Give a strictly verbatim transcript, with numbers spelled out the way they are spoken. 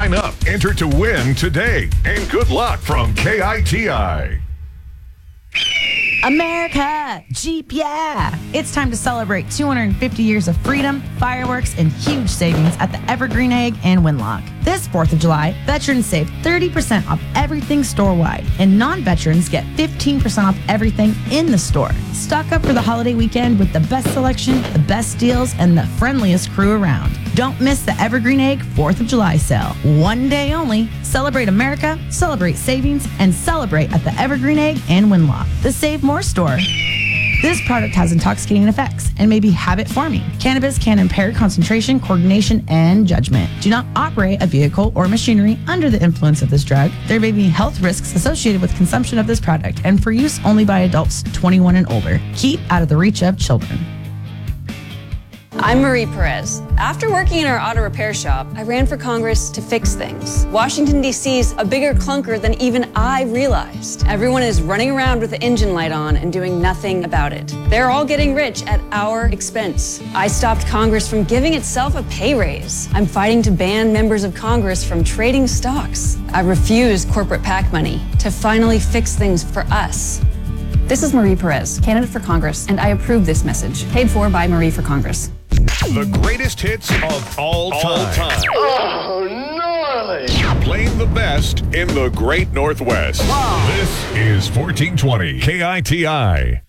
Sign up, enter to win today, and good luck from K I T I. America, Jeep, yeah! It's time to celebrate two hundred fifty years of freedom, fireworks, and huge savings at the Evergreen Egg and Winlock. This fourth of July, veterans save thirty percent off everything store-wide, and non-veterans get fifteen percent off everything in the store. Stock up for the holiday weekend with the best selection, the best deals, and the friendliest crew around. Don't miss the Evergreen Egg fourth of July sale. One day only. Celebrate America, celebrate savings, and celebrate at the Evergreen Egg and Winlock, the Save More store. This product has intoxicating effects and may be habit-forming. Cannabis can impair concentration, coordination, and judgment. Do not operate a vehicle or machinery under the influence of this drug. There may be health risks associated with consumption of this product and for use only by adults twenty-one and older. Keep out of the reach of children. I'm Marie Perez. After working in our auto repair shop, I ran for Congress to fix things. Washington, D C is a bigger clunker than even I realized. Everyone is running around with the engine light on and doing nothing about it. They're all getting rich at our expense. I stopped Congress from giving itself a pay raise. I'm fighting to ban members of Congress from trading stocks. I refuse corporate PAC money to finally fix things for us. This is Marie Perez, candidate for Congress, and I approve this message. Paid for by Marie for Congress. The greatest hits of all time. All time. Oh, gnarly! Playing the best in the Great Northwest. Wow. This is fourteen twenty K I T I.